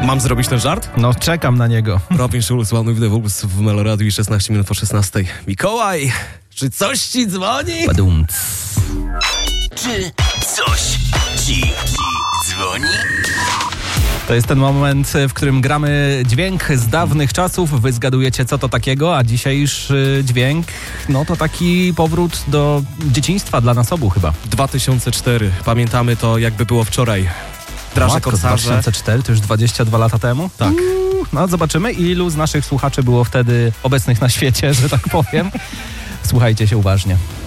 Mam zrobić ten żart? No, czekam na niego. Robin Schulz, One with the Wolves w Meloradiu i 16 minut po 16. Mikołaj, czy coś ci dzwoni? Badumc. Czy coś ci dzwoni? To jest ten moment, w którym gramy dźwięk z dawnych czasów. Wy zgadujecie, co to takiego, a dzisiejszy dźwięk, no to taki powrót do dzieciństwa dla nas obu chyba. 2004. Pamiętamy to, jakby było wczoraj. Straże Matko, Korsarze. 2004, to już 22 lata temu? Tak. No zobaczymy, ilu z naszych słuchaczy było wtedy obecnych na świecie, że tak powiem. Słuchajcie się uważnie.